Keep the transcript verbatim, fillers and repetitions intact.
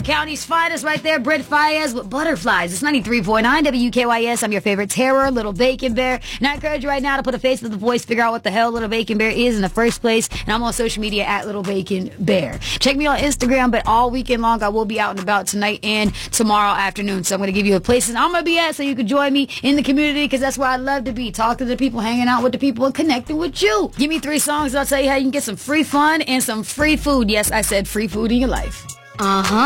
Cobb County's finest right there, Brent Fayez with Butterflies. It's ninety-three point nine W K Y S. I'm your favorite terror, Little Bacon Bear. And I encourage you right now to put a face with the voice, figure out what the hell Little Bacon Bear is in the first place. And I'm on social media at Little Bacon Bear. Check me on Instagram, but all weekend long I will be out and about tonight and tomorrow afternoon. So I'm going to give you a places I'm going to be at so you can join me in the community, because that's where I love to be. Talking to the people, hanging out with the people, and connecting with you. Give me three songs and I'll tell you how you can get some free fun and some free food. Yes, I said free food in your life. Uh-huh.